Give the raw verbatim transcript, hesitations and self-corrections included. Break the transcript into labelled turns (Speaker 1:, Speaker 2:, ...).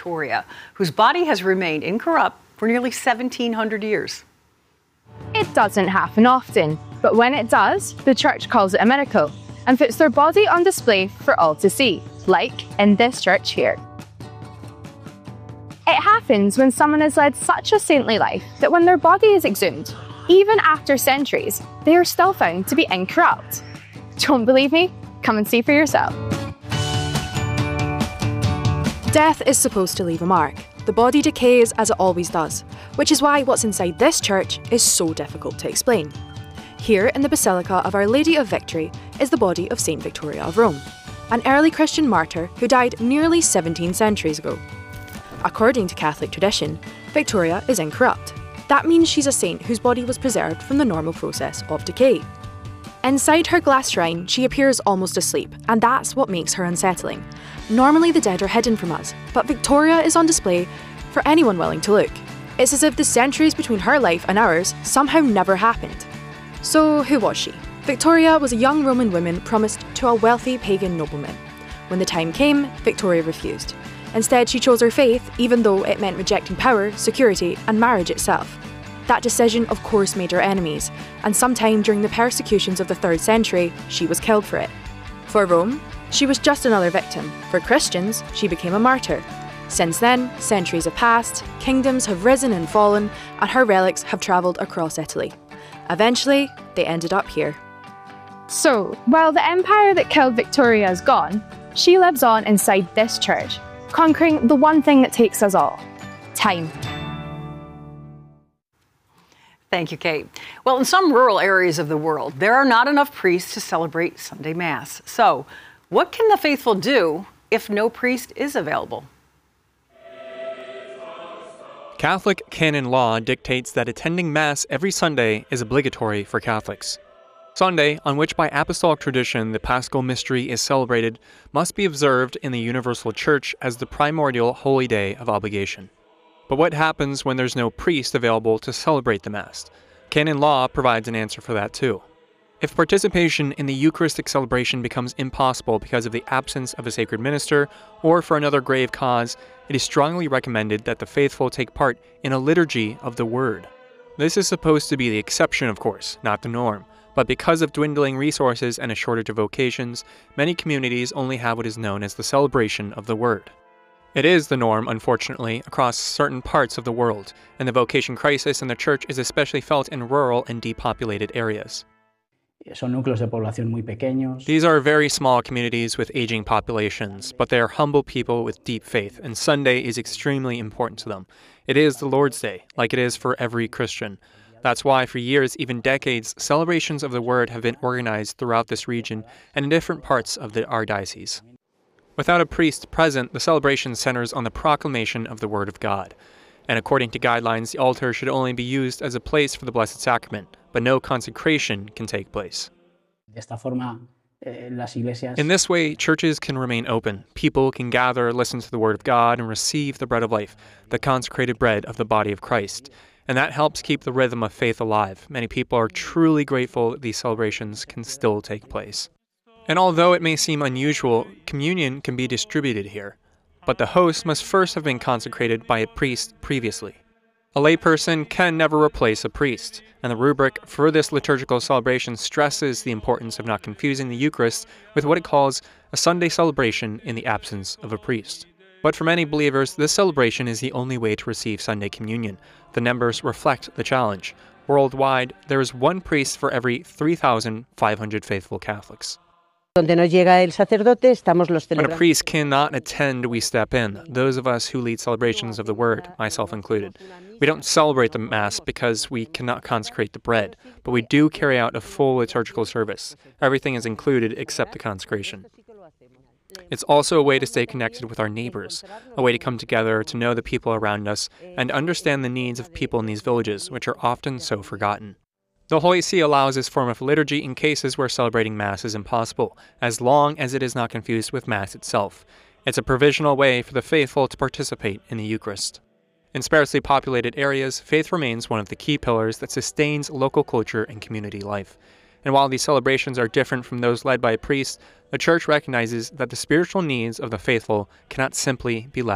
Speaker 1: Victoria, whose body has remained incorrupt for nearly seventeen hundred years.
Speaker 2: It doesn't happen often, but when it does, the church calls it a miracle and puts their body on display for all to see, like in this church here. It happens when someone has led such a saintly life that when their body is exhumed, even after centuries, they are still found to be incorrupt. Don't believe me? Come and see for yourself.
Speaker 3: Death is supposed to leave a mark. The body decays as it always does, which is why what's inside this church is so difficult to explain. Here in the Basilica of Our Lady of Victory is the body of Saint Victoria of Rome, an early Christian martyr who died nearly seventeen centuries ago. According to Catholic tradition, Victoria is incorrupt. That means she's a saint whose body was preserved from the normal process of decay. Inside her glass shrine, she appears almost asleep, and that's what makes her unsettling. Normally the dead are hidden from us, but Victoria is on display for anyone willing to look. It's as if the centuries between her life and ours somehow never happened. So who was she? Victoria was a young Roman woman promised to a wealthy pagan nobleman. When the time came, Victoria refused. Instead, she chose her faith, even though it meant rejecting power, security, and marriage itself. That decision, of course, made her enemies, and sometime during the persecutions of the third century, she was killed for it. For Rome, she was just another victim. For Christians, she became a martyr. Since then, centuries have passed, kingdoms have risen and fallen, and her relics have travelled across Italy. Eventually, they ended up here.
Speaker 2: So, while the empire that killed Victoria is gone, she lives on inside this church, conquering the one thing that takes us all: time.
Speaker 1: Thank you, Kate. Well, in some rural areas of the world, there are not enough priests to celebrate Sunday Mass. So, what can the faithful do if no priest is available?
Speaker 4: Catholic canon law dictates that attending Mass every Sunday is obligatory for Catholics. Sunday, on which by apostolic tradition the Paschal Mystery is celebrated, must be observed in the Universal Church as the primordial holy day of obligation. But what happens when there's no priest available to celebrate the Mass? Canon law provides an answer for that too. If participation in the Eucharistic celebration becomes impossible because of the absence of a sacred minister or for another grave cause, it is strongly recommended that the faithful take part in a liturgy of the Word. This is supposed to be the exception, of course, not the norm. But because of dwindling resources and a shortage of vocations, many communities only have what is known as the celebration of the Word. It is the norm, unfortunately, across certain parts of the world, and the vocation crisis in the Church is especially felt in rural and depopulated areas. These are very small communities with aging populations, but they are humble people with deep faith, and Sunday is extremely important to them. It is the Lord's Day, like it is for every Christian. That's why for years, even decades, celebrations of the Word have been organized throughout this region and in different parts of the Archdiocese. Without a priest present, the celebration centers on the proclamation of the Word of God. And according to guidelines, the altar should only be used as a place for the Blessed Sacrament, but no consecration can take place. In this way, churches can remain open. People can gather, listen to the Word of God, and receive the bread of life, the consecrated bread of the body of Christ. And that helps keep the rhythm of faith alive. Many people are truly grateful that these celebrations can still take place. And although it may seem unusual, communion can be distributed here. But the host must first have been consecrated by a priest previously. A layperson can never replace a priest, and the rubric for this liturgical celebration stresses the importance of not confusing the Eucharist with what it calls a Sunday celebration in the absence of a priest. But for many believers, this celebration is the only way to receive Sunday communion. The numbers reflect the challenge. Worldwide, there is one priest for every three thousand five hundred faithful Catholics. When a priest cannot attend, we step in, those of us who lead celebrations of the Word, myself included. We don't celebrate the Mass because we cannot consecrate the bread, but we do carry out a full liturgical service. Everything is included except the consecration. It's also a way to stay connected with our neighbors, a way to come together to know the people around us and understand the needs of people in these villages, which are often so forgotten. The Holy See allows this form of liturgy in cases where celebrating Mass is impossible, as long as it is not confused with Mass itself. It's a provisional way for the faithful to participate in the Eucharist. In sparsely populated areas, faith remains one of the key pillars that sustains local culture and community life. And while these celebrations are different from those led by a priest, the Church recognizes that the spiritual needs of the faithful cannot simply be left